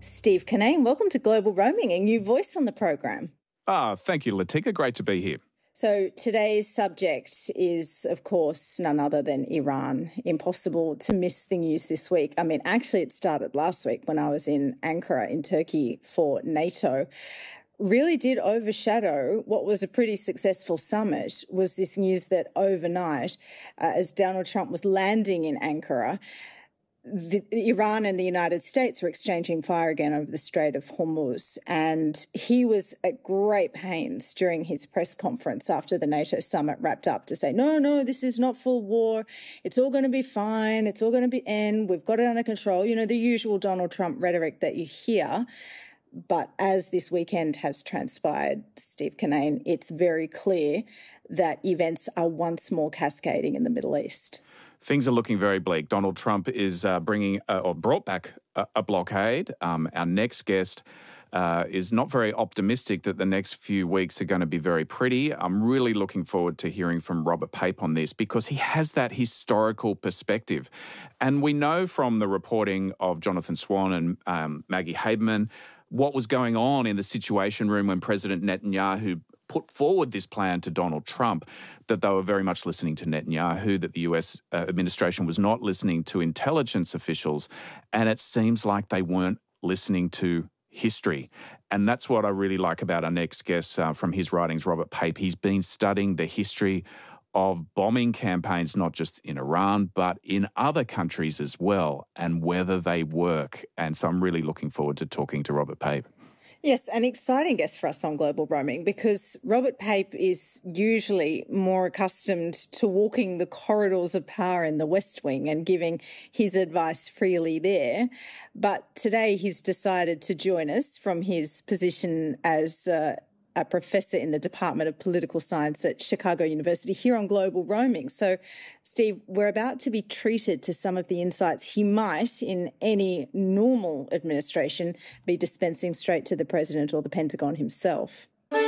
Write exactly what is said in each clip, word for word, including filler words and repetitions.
Steve Kinnane, welcome to Global Roaming, a new voice on the program. Ah, thank you, Latika. Great to be here. So today's subject is, of course, none other than Iran. Impossible to miss the news this week. I mean, actually, it started last week when I was in Ankara in Turkey for NATO. Really did overshadow what was a pretty successful summit was this news that overnight, uh, as Donald Trump was landing in Ankara, The, Iran and the United States were exchanging fire again over the Strait of Hormuz. And he was at great pains during his press conference after the NATO summit wrapped up to say, no, no, this is not full war. It's all going to be fine. It's all going to be end. We've got it under control. You know, the usual Donald Trump rhetoric that you hear. But as this weekend has transpired, Steve Kinnane, it's very clear that events are once more cascading in the Middle East. Things are looking very bleak. Donald Trump is uh, bringing uh, or brought back a, a blockade. Um, our next guest uh, is not very optimistic that the next few weeks are going to be very pretty. I'm really looking forward to hearing from Robert Pape on this because he has that historical perspective. And we know from the reporting of Jonathan Swan and um, Maggie Haberman what was going on in the Situation Room when President Netanyahu put forward this plan to Donald Trump, that they were very much listening to Netanyahu, that the U S uh, administration was not listening to intelligence officials, and it seems like they weren't listening to history. And that's what I really like about our next guest uh, from his writings, Robert Pape. He's been studying the history of bombing campaigns, not just in Iran, but in other countries as well, and whether they work. And so I'm really looking forward to talking to Robert Pape. Yes, an exciting guest for us on Global Roaming because Robert Pape is usually more accustomed to walking the corridors of power in the West Wing and giving his advice freely there. But today he's decided to join us from his position as uh, a professor in the Department of Political Science at Chicago University here on Global Roaming. So, Steve, we're about to be treated to some of the insights he might, in any normal administration, be dispensing straight to the president or the Pentagon himself.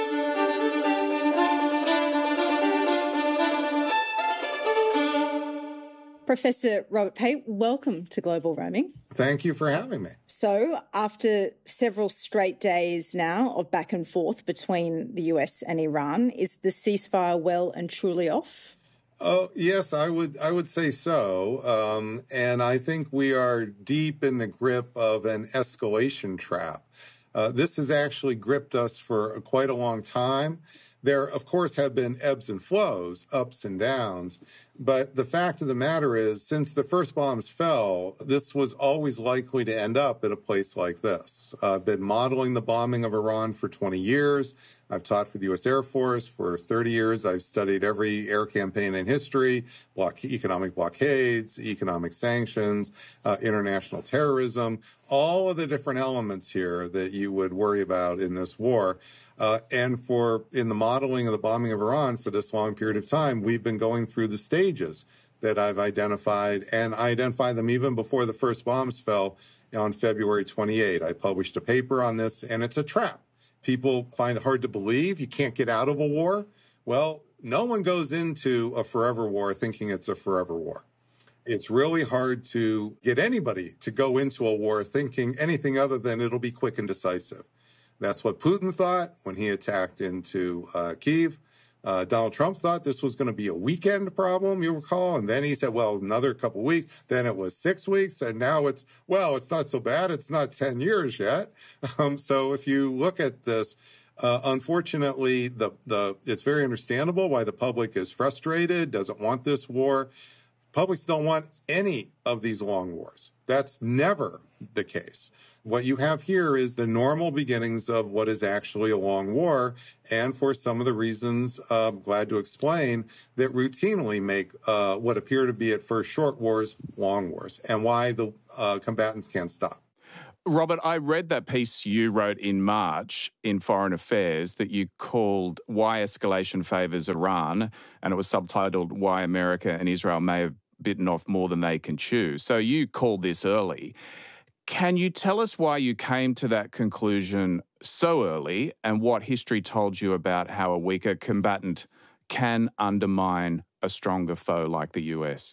Professor Robert Pape, welcome to Global Roaming. Thank you for having me. So, after several straight days now of back and forth between the U S and Iran, is the ceasefire well and truly off? Oh, yes, I would I would say so. Um, and I think we are deep in the grip of an escalation trap. Uh, this has actually gripped us for quite a long time. There, of course, have been ebbs and flows, ups and downs. But the fact of the matter is, since the first bombs fell, this was always likely to end up at a place like this. Uh, I've been modeling the bombing of Iran for twenty years. I've taught for the U S Air Force for thirty years. I've studied every air campaign in history, block, economic blockades, economic sanctions, uh, international terrorism, all of the different elements here that you would worry about in this war. Uh, and for in the modeling of the bombing of Iran for this long period of time, we've been going through the stages that I've identified, and I identified them even before the first bombs fell on February twenty-eighth. I published a paper on this, and it's a trap. People find it hard to believe. You can't get out of a war. Well, no one goes into a forever war thinking it's a forever war. It's really hard to get anybody to go into a war thinking anything other than it'll be quick and decisive. That's what Putin thought when he attacked into uh, Kyiv. Uh, Donald Trump thought this was going to be a weekend problem, you recall. And then he said, well, another couple of weeks. Then it was six weeks. And now it's, well, it's not so bad. It's not ten years yet. Um, so if you look at this, uh, unfortunately, the, the, it's very understandable why the public is frustrated, doesn't want this war. Publics don't want any of these long wars. That's never the case. What you have here is the normal beginnings of what is actually a long war, and for some of the reasons uh, I'm glad to explain that routinely make uh, what appear to be at first short wars long wars, and why the uh, combatants can't stop. Robert, I read that piece you wrote in March in Foreign Affairs that you called Why Escalation Favours Iran, and it was subtitled Why America and Israel May Have Bitten Off More Than They Can Chew. So you called this early. Can you tell us why you came to that conclusion so early and what history told you about how a weaker combatant can undermine a stronger foe like the U S?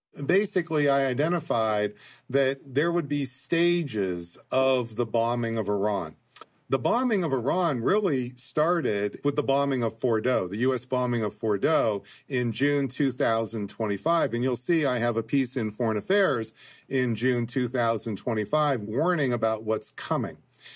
Basically, I identified that there would be stages of the bombing of Iran. The bombing of Iran really started with the bombing of Fordow, the U S bombing of Fordow in June two thousand twenty-five. And you'll see I have a piece in Foreign Affairs in June two thousand twenty-five warning about what's coming.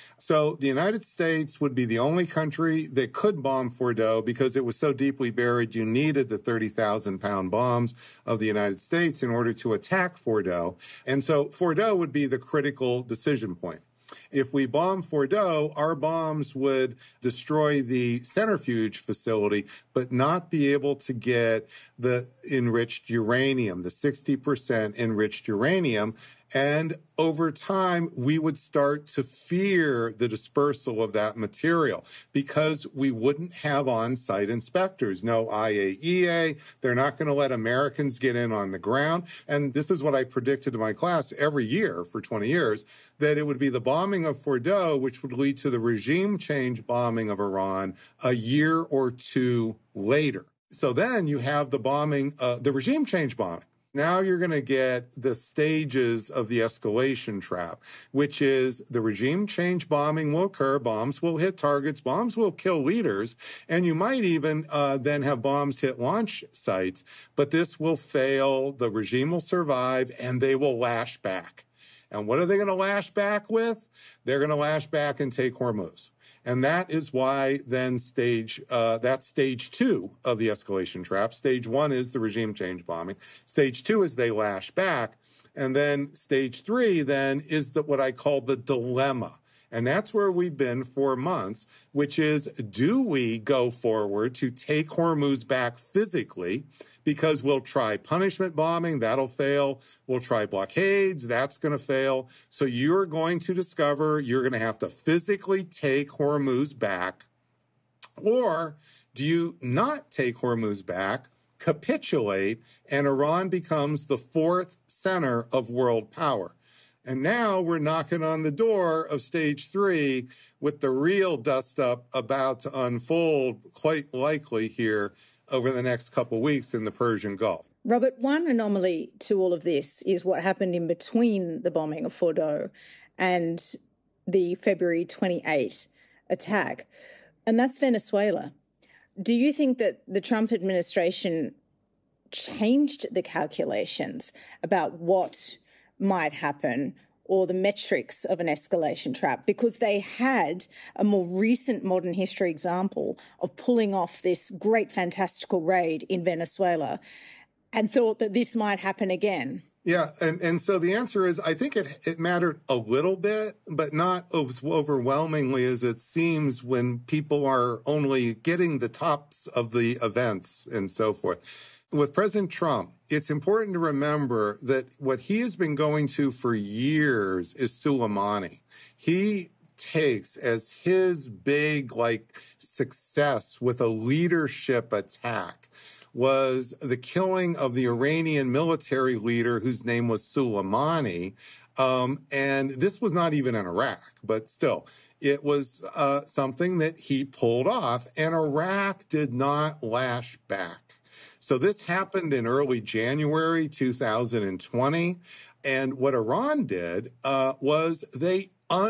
So the United States would be the only country that could bomb Fordow because it was so deeply buried you needed the thirty thousand pound bombs of the United States in order to attack Fordow. And so Fordow would be the critical decision point. If we bomb Fordow, our bombs would destroy the centrifuge facility, but not be able to get the enriched uranium, the sixty percent enriched uranium. And over time, we would start to fear the dispersal of that material because we wouldn't have on-site inspectors, no I A E A. They're not going to let Americans get in on the ground. And this is what I predicted to my class every year for twenty years, that it would be the bombing of Fordow, which would lead to the regime change bombing of Iran a year or two later. So then you have the bombing, uh, the regime change bombing. Now you're going to get the stages of the escalation trap, which is the regime change bombing will occur, bombs will hit targets, bombs will kill leaders, and you might even uh, then have bombs hit launch sites, but this will fail, the regime will survive, and they will lash back. And what are they going to lash back with? They're going to lash back and take Hormuz. And that is why then stage, uh, that's stage two of the escalation trap. Stage one is the regime change bombing. Stage two is they lash back. And then stage three then is the, what I call the dilemma. And that's where we've been for months, which is, do we go forward to take Hormuz back physically? Because we'll try punishment bombing, that'll fail. We'll try blockades, that's going to fail. So you're going to discover you're going to have to physically take Hormuz back. Or do you not take Hormuz back, capitulate, and Iran becomes the fourth center of world power? And now we're knocking on the door of stage three with the real dust-up about to unfold, quite likely here over the next couple of weeks in the Persian Gulf. Robert, one anomaly to all of this is what happened in between the bombing of Fordow and the February twenty-eighth attack, and that's Venezuela. Do you think that the Trump administration changed the calculations about what might happen or the metrics of an escalation trap, because they had a more recent modern history example of pulling off this great fantastical raid in Venezuela and thought that this might happen again? Yeah, and, and so the answer is I think it, it mattered a little bit, but not as overwhelmingly as it seems when people are only getting the tops of the events and so forth. With President Trump, it's important to remember that what he has been going to for years is Soleimani. He takes as his big, like, success with a leadership attack was the killing of the Iranian military leader whose name was Soleimani. Um, and this was not even in Iraq, but still, it was uh, something that he pulled off, and Iraq did not lash back. So this happened in early January two thousand twenty, and what Iran did uh, was they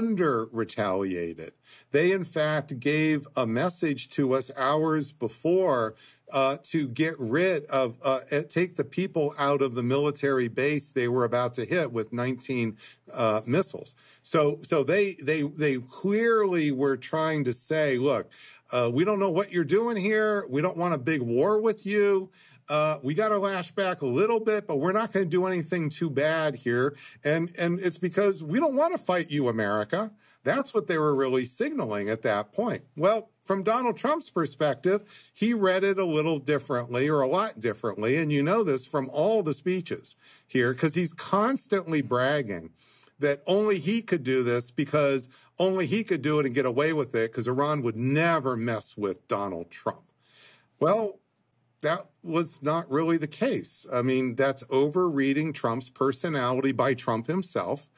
under-retaliated. They, in fact, gave a message to us hours before uh, to get rid of, uh, take the people out of the military base they were about to hit with nineteen uh, missiles. So, so they they they clearly were trying to say, look, Uh, we don't know what you're doing here. We don't want a big war with you. Uh, we got to lash back a little bit, but we're not going to do anything too bad here. And, and it's because we don't want to fight you, America. That's what they were really signaling at that point. Well, from Donald Trump's perspective, he read it a little differently or a lot differently. And you know this from all the speeches here, because he's constantly bragging that only he could do this because only he could do it and get away with it because Iran would never mess with Donald Trump. Well, that was not really the case. I mean, that's overreading Trump's personality by Trump himself.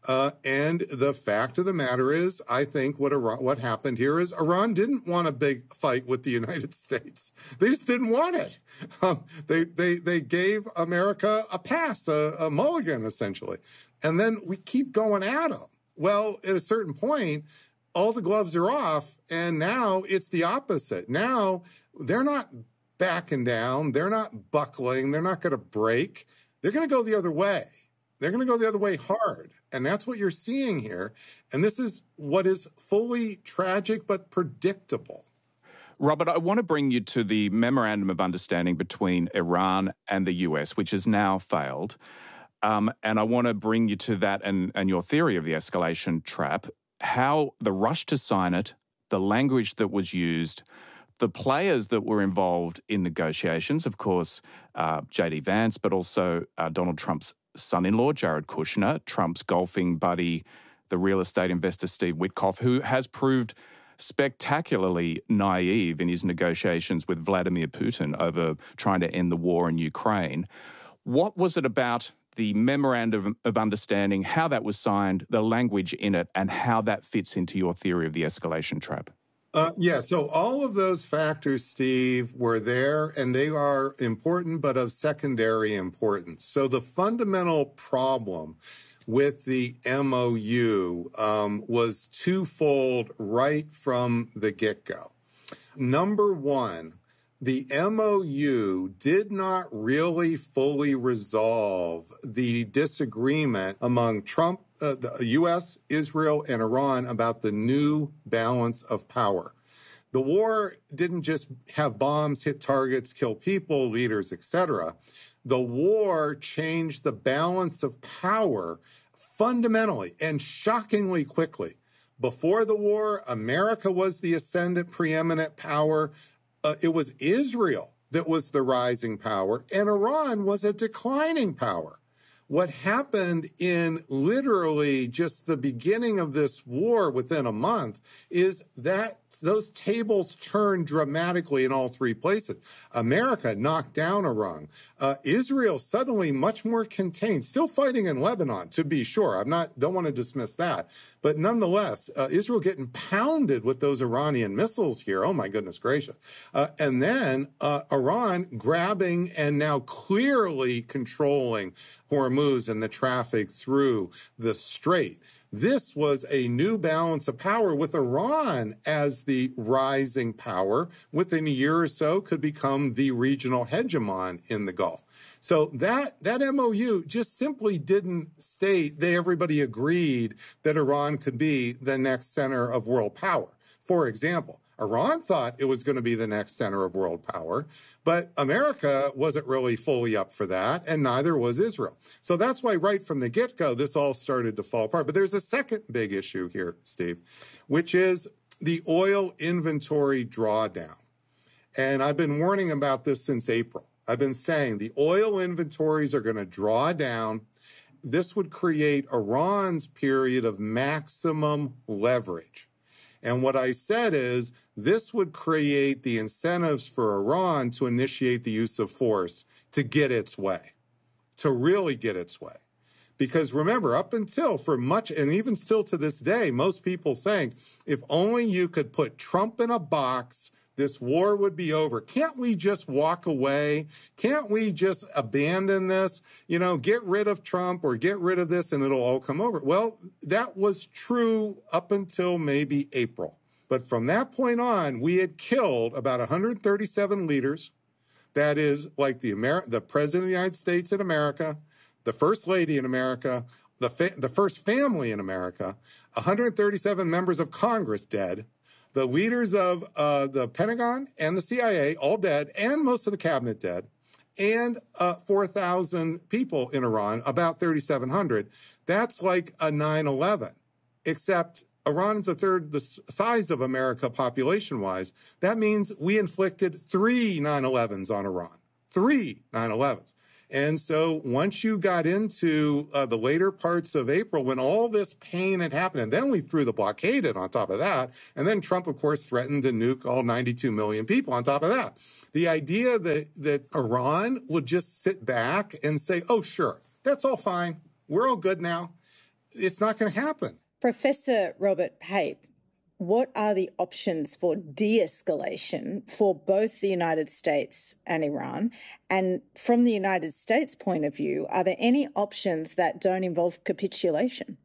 Uh, and the fact of the matter is, I think what Iran, what happened here is Iran didn't want a big fight with the United States. They just didn't want it. Um, they, they, they gave America a pass, a, a mulligan, essentially. And then we keep going at them. Well, at a certain point, all the gloves are off, and now it's the opposite. Now they're not backing down. They're not buckling. They're not going to break. They're going to go the other way. They're going to go the other way hard. And that's what you're seeing here. And this is what is fully tragic but predictable. Robert, I want to bring you to the memorandum of understanding between Iran and the U S, which has now failed. Um, and I want to bring you to that and, and your theory of the escalation trap, how the rush to sign it, the language that was used, the players that were involved in negotiations, of course, uh, J D Vance, but also uh, Donald Trump's son-in-law, Jared Kushner, Trump's golfing buddy, the real estate investor Steve Witkoff, who has proved spectacularly naive in his negotiations with Vladimir Putin over trying to end the war in Ukraine. What was it about the memorandum of understanding, how that was signed, the language in it, and how that fits into your theory of the escalation trap? Uh, yeah, so all of those factors, Steve, were there, and they are important, but of secondary importance. So the fundamental problem with the M O U um, was twofold right from the get-go. Number one, the M O U did not really fully resolve the disagreement among Trump, uh, the U S, Israel, and Iran about the new balance of power. The war didn't just have bombs hit targets, kill people, leaders, et cetera. The war changed the balance of power fundamentally and shockingly quickly. Before the war, America was the ascendant, preeminent power. Uh, it was Israel that was the rising power, and Iran was a declining power. What happened in literally just the beginning of this war within a month is that those tables turned dramatically in all three places. America knocked down Iran. Uh, Israel suddenly much more contained, still fighting in Lebanon, to be sure. I'm not, don't want to dismiss that. But nonetheless, uh, Israel getting pounded with those Iranian missiles here. Oh, my goodness gracious. Uh, and then uh, Iran grabbing and now clearly controlling Hormuz and the traffic through the strait. This was a new balance of power with Iran as the rising power. Within a year or so, could become the regional hegemon in the Gulf. So that, that M O U just simply didn't state that everybody agreed that Iran could be the next center of world power. For example, Iran thought it was going to be the next center of world power, but America wasn't really fully up for that, and neither was Israel. So that's why right from the get-go, this all started to fall apart. But there's a second big issue here, Steve, which is the oil inventory drawdown. And I've been warning about this since April. I've been saying the oil inventories are going to draw down. This would create Iran's period of maximum leverage. And what I said is this would create the incentives for Iran to initiate the use of force to get its way, to really get its way. Because remember, up until for much, and even still to this day, most people think if only you could put Trump in a box, this war would be over. Can't we just walk away? Can't we just abandon this? You know, get rid of Trump or get rid of this and it'll all come over. Well, that was true up until maybe April. But from that point on, we had killed about one hundred thirty-seven leaders. That is like the Amer- the President of the United States in America, the First Lady in America, the, fa- the first family in America, one hundred thirty-seven members of Congress dead, the leaders of uh, the Pentagon and the C I A all dead, and most of the cabinet dead, and uh, four thousand people in Iran, about thirty-seven hundred. That's like a nine eleven, except Iran's a third the size of America population-wise. That means we inflicted three nine elevens on Iran, three nine elevens. And so once you got into uh, the later parts of April, when all this pain had happened, and then we threw the blockade in on top of that, and then Trump, of course, threatened to nuke all ninety-two million people on top of that. The idea that, that Iran would just sit back and say, oh, sure, that's all fine. We're all good now. it's not going to happen. Professor Robert Pape, what are the options for de-escalation for both the United States and Iran? And from the United States' point of view, are there any options that don't involve capitulation?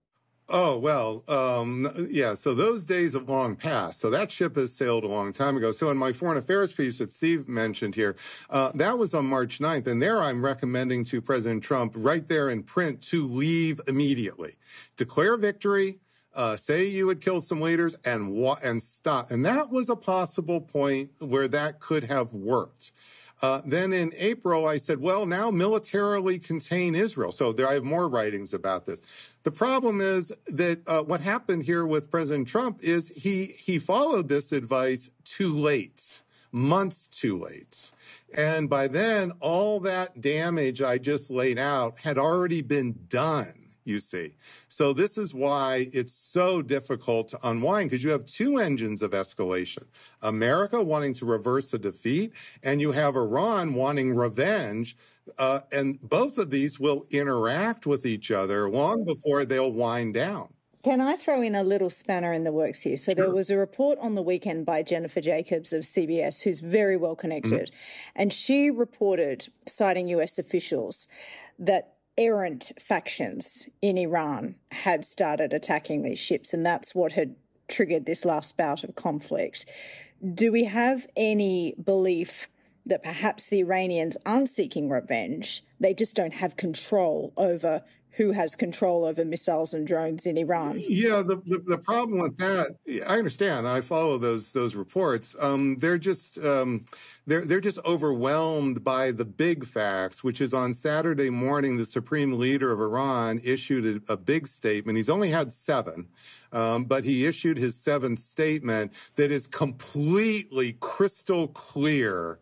Oh, well, um, yeah, so those days have long passed. So that ship has sailed a long time ago. So in my foreign affairs piece that Steve mentioned here, uh, that was on March ninth. And there I'm recommending to President Trump right there in print to leave immediately, declare victory, Uh, say you had killed some leaders and wa- and stop. And that was a possible point where that could have worked. Uh, then in April, I said, well, now militarily contain Israel. So there, I have more writings about this. The problem is that uh, what happened here with President Trump is he he followed this advice too late, months too late. And by then, all that damage I just laid out had already been done. You see. So this is why it's so difficult to unwind, because you have two engines of escalation. America wanting to reverse a defeat, and you have Iran wanting revenge. Uh, and both of these will interact with each other long before they'll wind down. Can I throw in a little spanner in the works here? So Sure. There was a report on the weekend by Jennifer Jacobs of C B S, who's very well connected. Mm-hmm. And she reported, citing U S officials, that errant factions in Iran had started attacking these ships, and that's what had triggered this last bout of conflict. Do we have any belief that perhaps the Iranians aren't seeking revenge? They just don't have control over who has control over missiles and drones in Iran? Yeah, the, the, the problem with that, I understand. I follow those those reports. Um, they're just um, they're they're just overwhelmed by the big facts, which is on Saturday morning, the supreme leader of Iran issued a, a big statement. He's only had seven, um, but he issued his seventh statement that is completely crystal clear,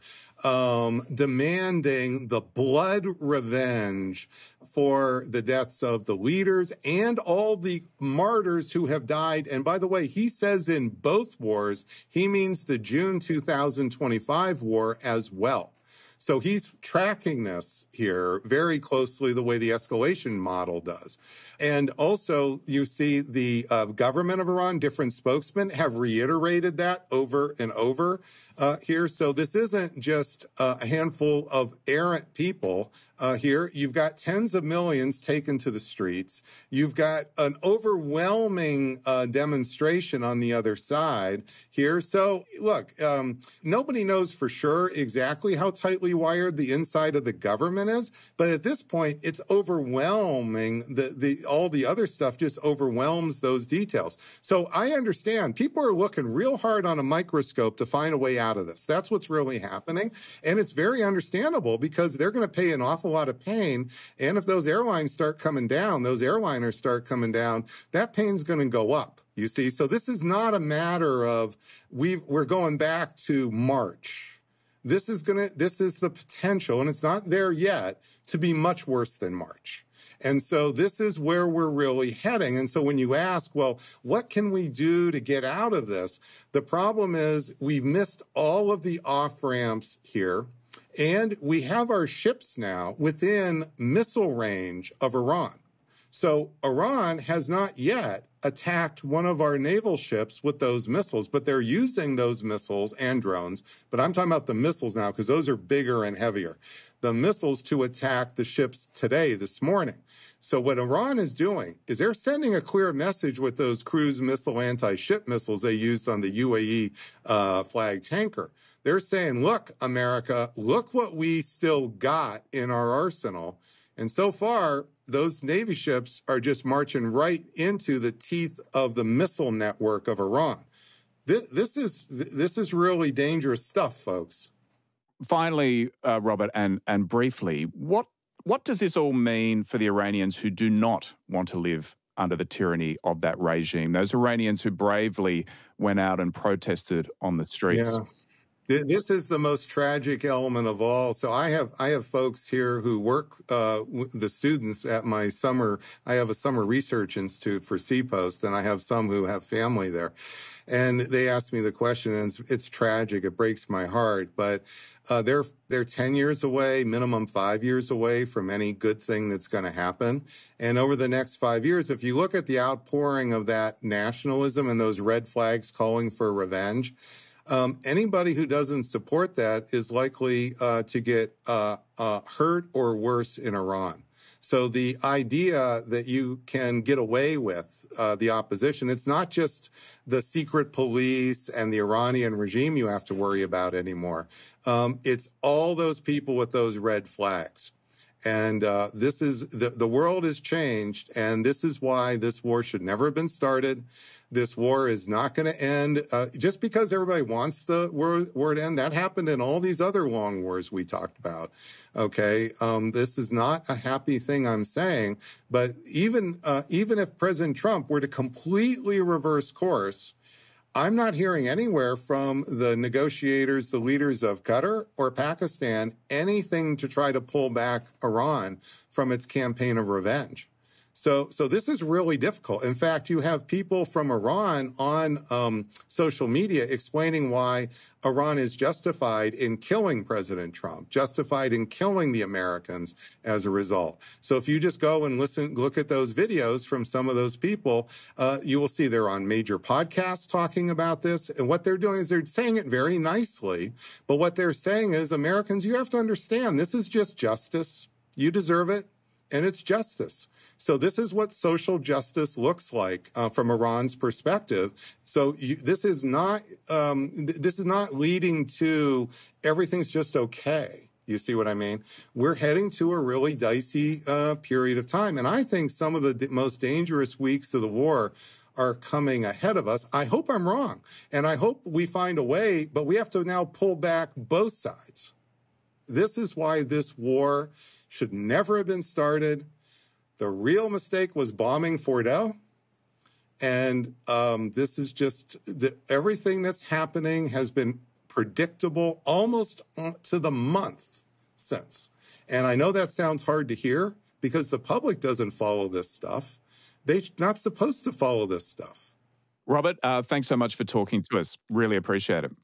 um, demanding the blood revenge for the deaths of the leaders and all the martyrs who have died. And by the way, he says in both wars, he means the June two thousand twenty-five war as well. So he's tracking this here very closely the way the escalation model does. And also you see the uh, government of Iran, different spokesmen have reiterated that over and over uh, here. So this isn't just uh, a handful of errant people uh, here. You've got tens of millions taken to the streets. You've got an overwhelming uh, demonstration on the other side here. So look, um, nobody knows for sure exactly how tightly wired the inside of the government is, but at this point, it's overwhelming. The the all the other stuff just overwhelms those details. So I understand people are looking real hard on a microscope to find a way out of this. That's what's really happening, and it's very understandable because they're going to pay an awful lot of pain. And if those airlines start coming down, those airliners start coming down, that pain's going to go up. You see, so this is not a matter of we've we're going back to March. This is going to, this is the potential, and it's not there yet, to be much worse than March. And so this is where we're really heading. And so when you ask, well, what can we do to get out of this? The problem is we've missed all of the off-ramps here, and we have our ships now within missile range of Iran. So Iran has not yet attacked one of our naval ships with those missiles, but they're using those missiles and drones. But I'm talking about the missiles now because those are bigger and heavier. The missiles to attack the ships today, this morning. So what Iran is doing is they're sending a clear message with those cruise missile anti-ship missiles they used on the U A E uh, flag tanker. They're saying, look, America, look what we still got in our arsenal. And so far, those Navy ships are just marching right into the teeth of the missile network of Iran. This, this is this is really dangerous stuff, folks. Finally, uh, Robert, and and briefly, what what does this all mean for the Iranians who do not want to live under the tyranny of that regime? Those Iranians who bravely went out and protested on the streets. Yeah. This is the most tragic element of all. So I have I have folks here who work, uh, with the students at my summer, I have a summer research institute for CPOST, and I have some who have family there. And they asked me the question, and it's, it's tragic. It breaks my heart. But uh, they're they're ten years away, minimum five years away from any good thing that's going to happen. And over the next five years, if you look at the outpouring of that nationalism and those red flags calling for revenge, Um, anybody who doesn't support that is likely uh, to get uh, uh, hurt or worse in Iran. So the idea that you can get away with uh, the opposition, it's not just the secret police and the Iranian regime you have to worry about anymore. Um, it's all those people with those red flags. And uh, this is the, the world has changed, and this is why this war should never have been started. This war is not going to end uh, just because everybody wants the war, war to end. That happened in all these other long wars we talked about. Okay, um, this is not a happy thing I'm saying, but even uh, even if President Trump were to completely reverse course, I'm not hearing anywhere from the negotiators, the leaders of Qatar or Pakistan, anything to try to pull back Iran from its campaign of revenge. So, so this is really difficult. In fact, you have people from Iran on um, social media explaining why Iran is justified in killing President Trump, justified in killing the Americans as a result. So if you just go and listen, look at those videos from some of those people, uh, you will see they're on major podcasts talking about this. And what they're doing is they're saying it very nicely. But what they're saying is, Americans, you have to understand, this is just justice. You deserve it. And it's justice. So this is what social justice looks like uh, from Iran's perspective. So you, this is not um, th- this is not leading to everything's just okay. You see what I mean? We're heading to a really dicey uh, period of time. And I think some of the d- most dangerous weeks of the war are coming ahead of us. I hope I'm wrong. And I hope we find a way, but we have to now pull back both sides. This is why this war should never have been started. The real mistake was bombing Fordow. And um, this is just, the, everything that's happening has been predictable almost to the month since. And I know that sounds hard to hear because the public doesn't follow this stuff. They're not supposed to follow this stuff. Robert, uh, thanks so much for talking to us. Really appreciate it.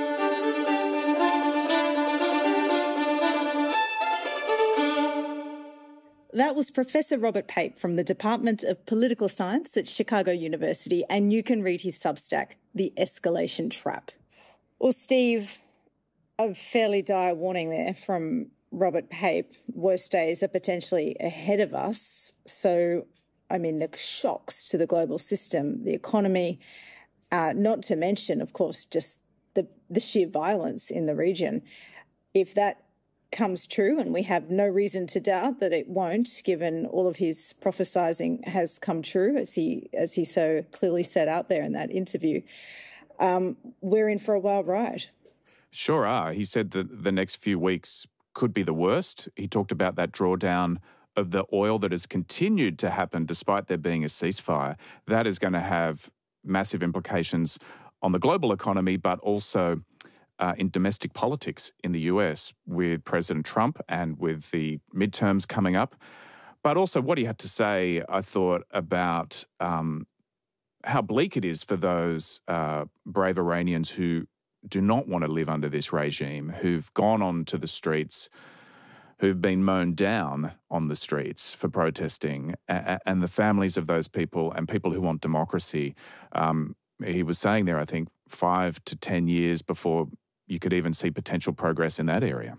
That was Professor Robert Pape from the Department of Political Science at Chicago University, and you can read his Substack, The Escalation Trap. Well, Steve, a fairly dire warning there from Robert Pape. Worst days are potentially ahead of us. So, I mean, the shocks to the global system, the economy, uh, not to mention, of course, just the, the sheer violence in the region. If that comes true, and we have no reason to doubt that it won't, given all of his prophesizing has come true, as he as he so clearly set out there in that interview, um, we're in for a wild ride. Sure are. He said that the next few weeks could be the worst. He talked about that drawdown of the oil that has continued to happen despite there being a ceasefire. That is going to have massive implications on the global economy, but also Uh, in domestic politics in the U S with President Trump and with the midterms coming up. But also what he had to say, I thought, about um, how bleak it is for those uh, brave Iranians who do not want to live under this regime, who've gone onto the streets, who've been mown down on the streets for protesting, a- and the families of those people and people who want democracy. Um, he was saying there, I think, five to ten years before you could even see potential progress in that area.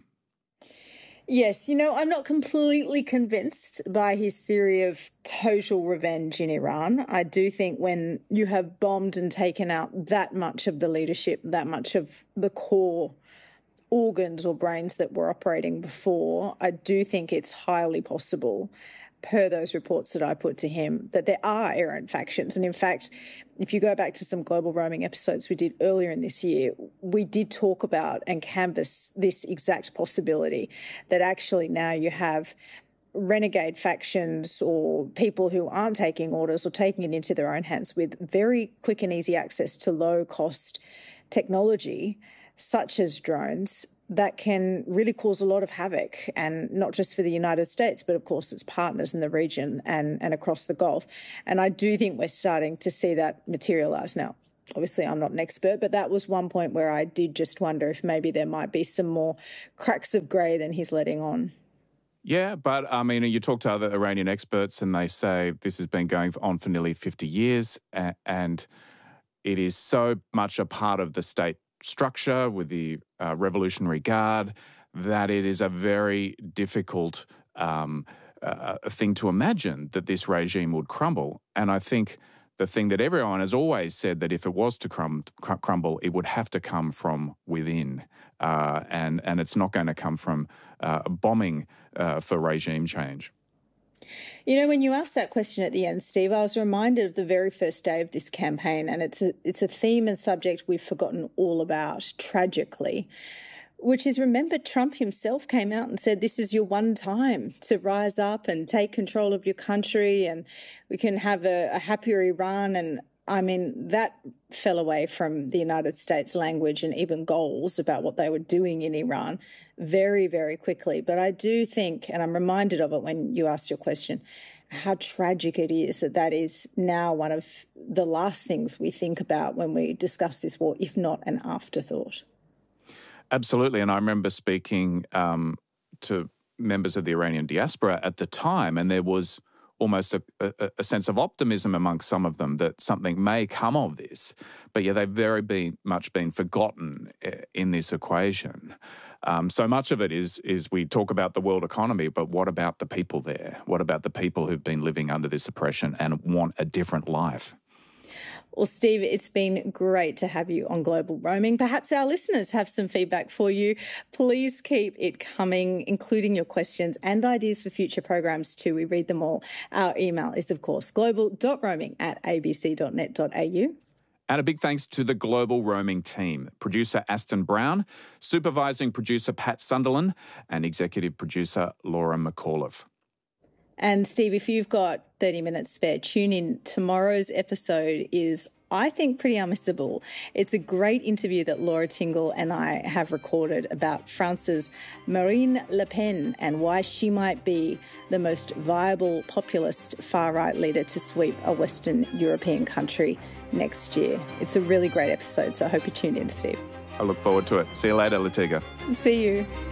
Yes, you know, I'm not completely convinced by his theory of total revenge in Iran. I do think when you have bombed and taken out that much of the leadership, that much of the core organs or brains that were operating before, I do think it's highly possible, per those reports that I put to him, that there are errant factions. And in fact, if you go back to some global roaming episodes we did earlier in this year, we did talk about and canvass this exact possibility that actually now you have renegade factions or people who aren't taking orders or taking it into their own hands with very quick and easy access to low-cost technology, such as drones, that can really cause a lot of havoc, and not just for the United States, but of course its partners in the region and, and across the Gulf. And I do think we're starting to see that materialise now. Obviously, I'm not an expert, but that was one point where I did just wonder if maybe there might be some more cracks of grey than he's letting on. Yeah, but I mean, you talk to other Iranian experts and they say this has been going on for nearly fifty years, and it is so much a part of the state structure with the uh, Revolutionary Guard that it is a very difficult um, uh, thing to imagine that this regime would crumble. And I think the thing that everyone has always said, that if it was to crum- cr- crumble, it would have to come from within. Uh, and, and it's not going to come from uh, bombing uh, for regime change. You know, when you asked that question at the end, Steve, I was reminded of the very first day of this campaign, and it's a, it's a theme and subject we've forgotten all about, tragically, which is, remember, Trump himself came out and said, this is your one time to rise up and take control of your country and we can have a, a happier Iran. And I mean, that fell away from the United States language and even goals about what they were doing in Iran very, very quickly. But I do think, and I'm reminded of it when you asked your question, how tragic it is that that is now one of the last things we think about when we discuss this war, if not an afterthought. Absolutely. And I remember speaking um, to members of the Iranian diaspora at the time, and there was almost a, a, a sense of optimism amongst some of them that something may come of this. But yeah, they've very been, much been forgotten in this equation. Um, so much of it is, is we talk about the world economy, but what about the people there? What about the people who've been living under this oppression and want a different life? Well, Steve, it's been great to have you on Global Roaming. Perhaps our listeners have some feedback for you. Please keep it coming, including your questions and ideas for future programs too. We read them all. Our email is, of course, global dot roaming at a b c dot net dot a u. And a big thanks to the Global Roaming team, producer Aston Brown, supervising producer Pat Sunderland, and executive producer Laura McAuliffe. And Steve, if you've got thirty minutes spare, tune in. Tomorrow's episode is, I think, pretty unmissable. It's a great interview that Laura Tingle and I have recorded about France's Marine Le Pen and why she might be the most viable populist far-right leader to sweep a Western European country next year. It's a really great episode, so I hope you tune in, Steve. I look forward to it. See you later, Latiga. See you.